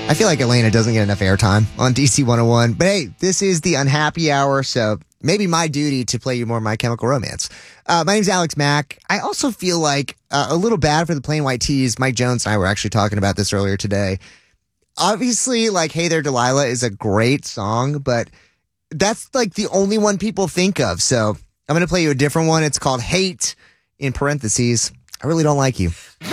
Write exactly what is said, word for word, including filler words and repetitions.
I feel like Elena doesn't get enough airtime on D C one oh one. But hey, this is the unhappy hour, so maybe my duty to play you more My Chemical Romance. Uh, my name's Alex Mack. I also feel like uh, a little bad for the Plain White T's. Mike Jones and I were actually talking about this earlier today. Obviously, like, Hey There, Delilah is a great song, but that's like the only one people think of. So I'm going to play you a different one. It's called Hate, in parentheses, I really don't like you.